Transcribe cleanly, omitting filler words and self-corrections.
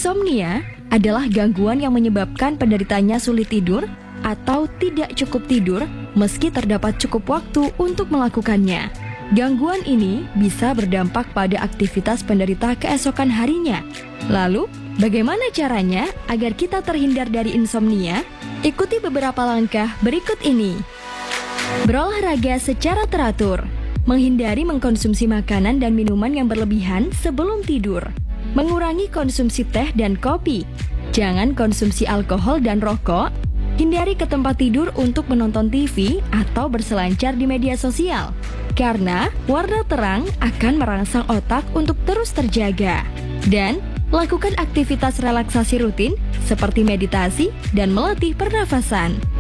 Insomnia adalah gangguan yang menyebabkan penderitanya sulit tidur atau tidak cukup tidur meski terdapat cukup waktu untuk melakukannya. Gangguan ini bisa berdampak pada aktivitas penderita keesokan harinya. Lalu, bagaimana caranya agar kita terhindar dari insomnia? Ikuti beberapa langkah berikut ini. Berolahraga secara teratur. Menghindari mengkonsumsi makanan dan minuman yang berlebihan sebelum tidur. Mengurangi konsumsi teh dan kopi. Jangan konsumsi alkohol dan rokok. Hindari ke tempat tidur untuk menonton TV atau berselancar di media sosial. Karena warna terang akan merangsang otak untuk terus terjaga. Dan lakukan aktivitas relaksasi rutin seperti meditasi dan melatih pernafasan.